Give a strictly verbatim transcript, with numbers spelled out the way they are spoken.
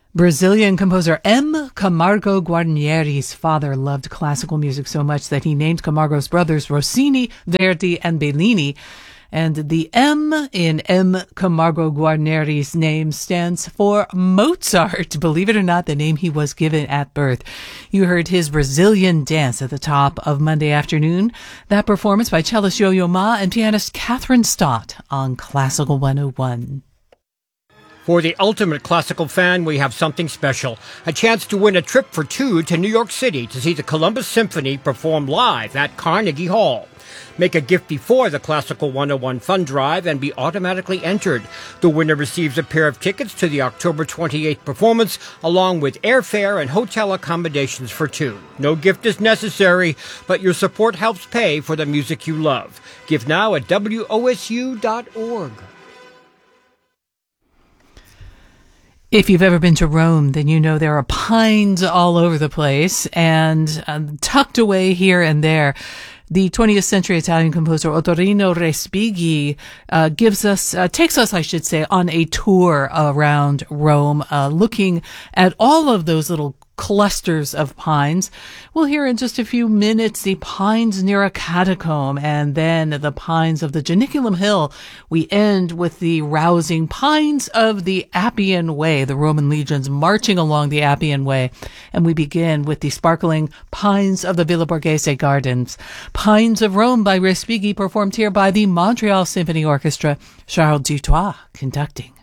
Brazilian composer M. Camargo Guarnieri's father loved classical music so much that he named Camargo's brothers Rossini, Verdi, and Bellini. And the M in M. Camargo Guarnieri's name stands for Mozart. Believe it or not, the name he was given at birth. You heard his Brazilian dance at the top of Monday afternoon. That performance by cellist Yo-Yo Ma and pianist Catherine Stott on Classical one oh one. For the ultimate classical fan, we have something special. A chance to win a trip for two to New York City to see the Columbus Symphony perform live at Carnegie Hall. Make a gift before the Classical one oh one Fund Drive and be automatically entered. The winner receives a pair of tickets to the October twenty-eighth performance, along with airfare and hotel accommodations for two. No gift is necessary, but your support helps pay for the music you love. Give now at W O S U dot org. If you've ever been to Rome, then you know there are pines all over the place, and um, tucked away here and there. The twentieth century Italian composer Ottorino Respighi uh, gives us, uh, takes us, I should say, on a tour around Rome, uh, looking at all of those little clusters of pines. We'll hear in just a few minutes the pines near a catacomb, and then the pines of the Janiculum Hill. We end with the rousing pines of the Appian Way, the Roman legions marching along the Appian Way. And we begin with the sparkling pines of the Villa Borghese Gardens. Pines of Rome by Respighi, performed here by the Montreal Symphony Orchestra. Charles Dutoit conducting.